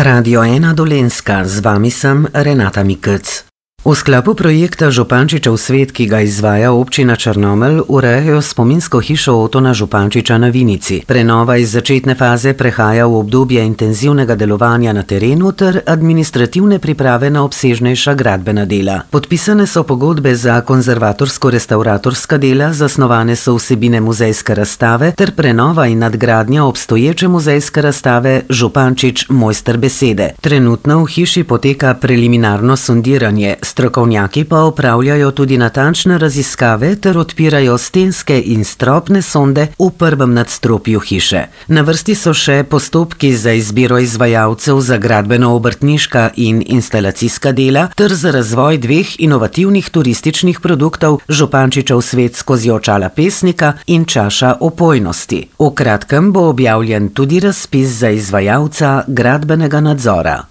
Radio 1 Dolenjska, z vami sem Renata Mikec. V sklopu projekta Župančičev svet, ki ga izvaja občina Črnomelj, urejajo spominsko hišo Otona Župančiča na Vinici. Prenova iz začetne faze prehaja v obdobje intenzivnega delovanja na terenu ter administrativne priprave na obsežnejša gradbena dela. Podpisane so pogodbe za konzervatorsko-restavratorska dela, zasnovane so vsebine muzejske razstave ter prenova in nadgradnja obstoječe muzejske razstave Župančič mojster besede. Trenutno v hiši poteka preliminarno sondiranje. Strokovnjaki pa opravljajo tudi natančne raziskave ter odpirajo stenske in stropne sonde v prvem nadstropju hiše. Na vrsti so še postopki za izbiro izvajalcev za gradbeno-obrtniška in instalacijska dela ter za razvoj dveh inovativnih turističnih produktov Župančičev svet skozi očala pesnika in čaša opojnosti. V kratkem bo objavljen tudi razpis za izvajalca gradbenega nadzora.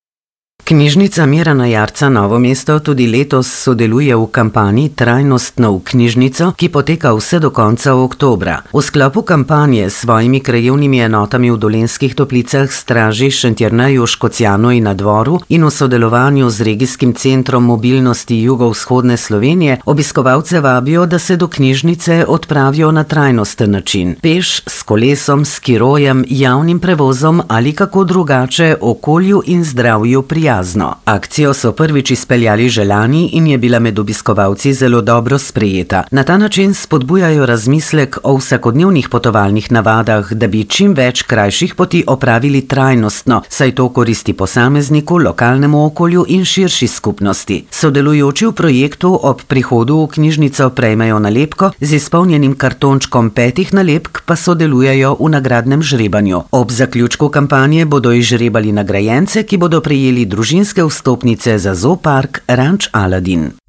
Knjižnica Mirana Jarca Novo mesto tudi letos sodeluje v kampanji Trajnostno v knjižnico, ki poteka vse do konca oktobra. V sklopu kampanje s svojimi krajevnimi enotami v Dolenjskih Toplicah, Straži, Šentjerneju, Škocjanu in na Dvoru in v sodelovanju z regijskim centrom mobilnosti jugovzhodne Slovenije obiskovalce vabijo, da se do knjižnice odpravijo na trajnosten način. Peš, s kolesom, skirojem, javnim prevozom ali kako drugače okolju in zdravju prijazno. Akcijo so prvič izpeljali že lani in je bila med obiskovalci zelo dobro sprejeta. Na ta način spodbujajo razmislek o vsakodnevnih potovalnih navadah, da bi čim več krajših poti opravili trajnostno, saj to koristi posamezniku, lokalnemu okolju in širši skupnosti. Sodelujoči v projektu ob prihodu v knjižnico prejmejo nalepko, z izpolnjenim kartončkom 5 nalepk pa sodelujejo v nagradnem žrebanju. Ob zaključku kampanje bodo izžrebali nagrajence, ki bodo prejeli družinske vstopnice za zoopark Ranč Aladin.